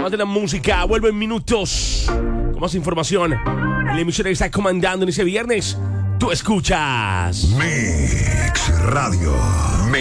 más de la música. Vuelvo en minutos con más información. La emisora que está comandando en ese viernes. Tú escuchas Mix Radio.